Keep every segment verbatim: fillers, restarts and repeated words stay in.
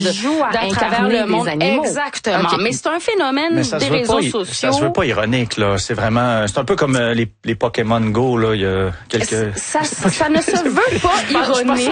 joue à, à travers le monde. Des animaux. Exactement. Okay. Mais c'est un phénomène des réseaux pas, sociaux. Ça se veut pas ironique, là. C'est vraiment, c'est un peu comme euh, les, les Pokémon Go, là. Il y a quelques... Ça, ça, ça ne se veut pas ironique.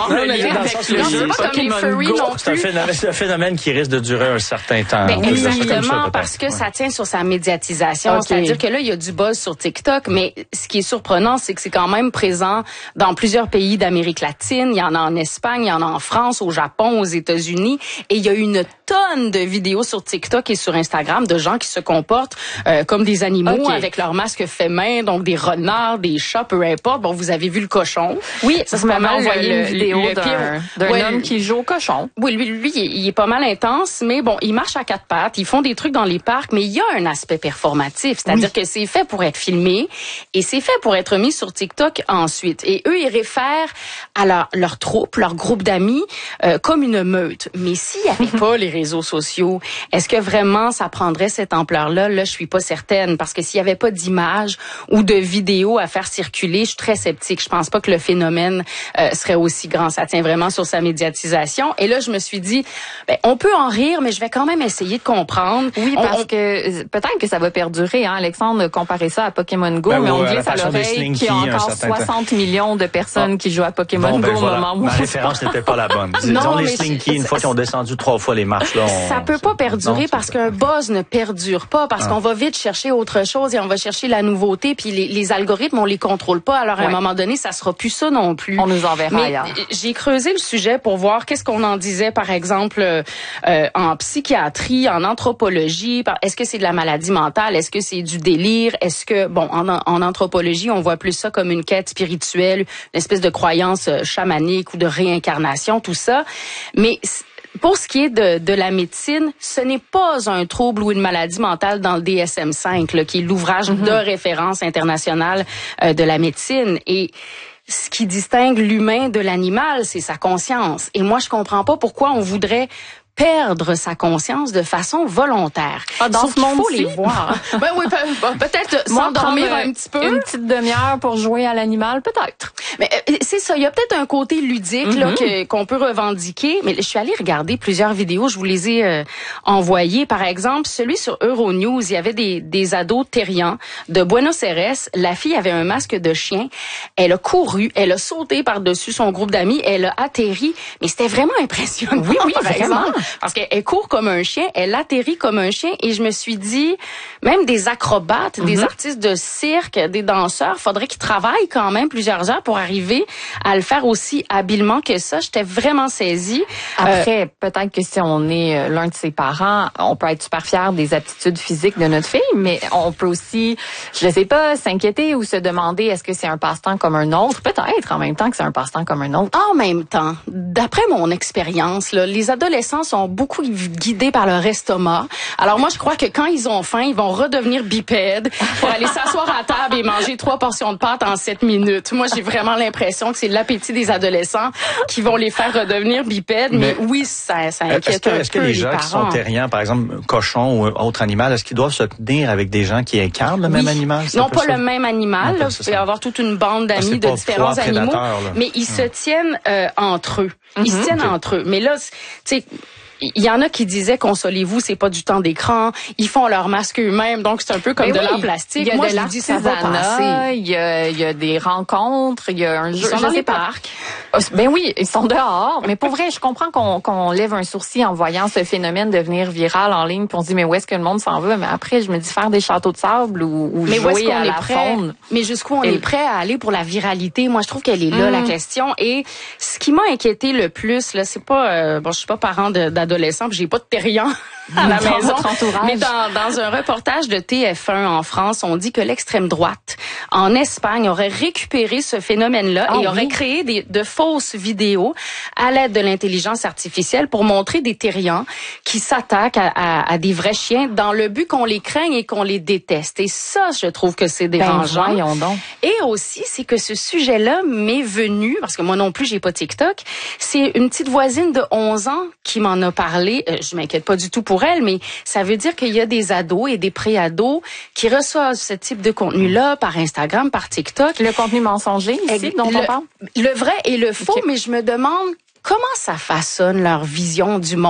C'est un phénomène, c'est un phénomène qui risque de durer un certain temps. Ben, exactement, ça, parce que ouais. ça tient sur sa médiatisation. Okay. C'est-à-dire que là, il y a du buzz sur TikTok, mais ce qui est surprenant, c'est que c'est quand même présent dans plusieurs pays d'Amérique latine. Il y en a en Espagne, il y en a en France, au Japon, aux États-Unis. Et il y a une tonne de vidéos sur TikTok et sur Instagram de gens qui se comportent euh, comme des animaux okay. avec leur masque fait main, donc des renards, des chats, peu importe. Bon, vous avez vu le cochon. Oui, ça se m'avait envoyé une vidéo d'un, d'un ouais, homme qui joue au cochon. Oui, lui, lui, il est pas mal intense, mais bon, il marche à quatre pattes, ils font des trucs dans les parcs, mais il y a un aspect performatif, c'est-à-dire oui. que c'est fait pour être filmé et c'est fait pour être mis sur TikTok ensuite. Et eux, ils réfèrent à leur, leur troupe, leur groupe d'amis, euh, comme une meute. Mais s'il n'y avait pas les réseaux sociaux, est-ce que vraiment ça prendrait cette ampleur-là? Là, je suis pas certaine, parce que s'il y avait pas d'images ou de vidéos à faire circuler, je suis très sceptique. Je pense pas que le phénomène euh, serait aussi grand. Ça tient vraiment sur sa médiatisation. Et là, je me suis dit, ben, on peut en rire, mais je vais quand même essayer de comprendre. Oui, on, parce on... que peut-être que ça va perdurer. Hein? Alexandre comparait ça à Pokémon Go, ben mais ouais, on glisse à, à l'oreille qu'il y a encore soixante temps. millions de personnes ah. qui jouent à Pokémon bon, ben Go voilà. au moment où... Ma référence n'était pas la bonne. Non, Disons, les mais Slinky, une fois qu'ils ont descendu trois fois les marches, là, on... ça peut pas perdurer non, parce qu'un buzz ne perdure pas, parce ah. qu'on va vite chercher autre chose et on va chercher la nouveauté, puis les, les algorithmes, on les contrôle pas. Alors, à ouais. un moment donné, ça sera plus ça non plus. On nous enverra mais ailleurs. J'ai creusé le sujet pour voir qu'est-ce qu'on en disait, par exemple, euh, en psychiatrie, en anthropologie. Est-ce que c'est de la maladie mentale? Est-ce que c'est du délire? Est-ce que, bon, en, en anthropologie, on voit plus ça comme une quête spirituelle, une espèce de croyance chamanique ou de réincarnation, tout ça. Mais pour ce qui est de, de la médecine, ce n'est pas un trouble ou une maladie mentale dans le D S M cinq, là, qui est l'ouvrage mm-hmm. de référence internationale euh, de la médecine. Et ce qui distingue l'humain de l'animal, c'est sa conscience. Et moi, je comprends pas pourquoi on voudrait perdre sa conscience de façon volontaire. Ah, dans Sauf ce monde, il faut les voir. Ben oui, peut-être s'endormir un petit peu. Une petite demi-heure pour jouer à l'animal, peut-être. Mais c'est ça, il y a peut-être un côté ludique mm-hmm. là que, qu'on peut revendiquer, mais je suis allée regarder plusieurs vidéos, je vous les ai euh, envoyées. Par exemple, celui sur Euronews, il y avait des, des ados terriens de Buenos Aires. La fille avait un masque de chien. Elle a couru, elle a sauté par-dessus son groupe d'amis, elle a atterri, mais c'était vraiment impressionnant. Oui, oui, par vraiment. exemple. Parce qu'elle court comme un chien, elle atterrit comme un chien, et je me suis dit, même des acrobates, mm-hmm. des artistes de cirque, des danseurs, faudrait qu'ils travaillent quand même plusieurs heures pour arriver à le faire aussi habilement que ça. J'étais vraiment saisie. Après, euh, peut-être que si on est l'un de ses parents, on peut être super fier des aptitudes physiques de notre fille, mais on peut aussi, je sais pas, s'inquiéter ou se demander est-ce que c'est un passe-temps comme un autre? Peut-être en même temps que c'est un passe-temps comme un autre. En même temps, d'après mon expérience, là, les adolescents sont beaucoup guidés par leur estomac. Alors moi, je crois que quand ils ont faim, ils vont redevenir bipèdes pour aller s'asseoir à table et manger trois portions de pâtes en sept minutes. Moi, j'ai vraiment l'impression que c'est l'appétit des adolescents qui vont les faire redevenir bipèdes. Mais, mais oui, ça, ça inquiète est-ce que, un est-ce que peu les gens les qui sont terriens, par exemple, cochon ou autre animal, est-ce qu'ils doivent se tenir avec des gens qui incarnent le oui. même animal? Non, pas ça? le même animal. Là, vous pouvez avoir toute une bande d'amis ah, de différents animaux. Mais ils hum. se tiennent euh, entre eux. Ils mm-hmm. se tiennent okay. entre eux. Mais là, tu sais, il y en a qui disaient consolez-vous, c'est pas du temps d'écran, ils font leur masque eux-mêmes, donc c'est un peu comme mais de oui, l'art plastique. Il y a Moi, de je dis ça va passer. Il y a, il y a des rencontres, il y a un ils jeu. Sont dans les parcs. Ben oui, ils sont dehors. Mais pour vrai, je comprends qu'on, qu'on lève un sourcil en voyant ce phénomène devenir viral en ligne, puis on se dit mais où est-ce que le monde s'en va? Mais après, je me dis faire des châteaux de sable ou, ou mais jouer où à est-ce la prêt? faune. Mais jusqu'où on Et... est prêt à aller pour la viralité? Moi, je trouve qu'elle est là mm. la question. Et ce qui m'a inquiété le plus, là, c'est pas euh, bon, je suis pas parent de, d'adolescents, puis j'ai pas de terrien à la dans maison. Mais dans, dans un reportage de T F un en France, on dit que l'extrême droite en Espagne aurait récupéré ce phénomène-là ah, et oui. aurait créé des, de fausses vidéos à l'aide de l'intelligence artificielle pour montrer des terriens qui s'attaquent à, à, à des vrais chiens dans le but qu'on les craigne et qu'on les déteste. Et ça, je trouve que c'est dérangeant. Ben, voyons donc. Et aussi, c'est que ce sujet-là m'est venu, parce que moi non plus, j'ai pas TikTok, c'est une petite voisine de onze ans qui m'en a parlé. Euh, je m'inquiète pas du tout pour elle, mais ça veut dire qu'il y a des ados et des pré-ados qui reçoivent ce type de contenu-là par Instagram, par TikTok. Le contenu mensonger ici, dont le, on parle? Le vrai et le faux, okay. mais je me demande comment ça façonne leur vision du monde.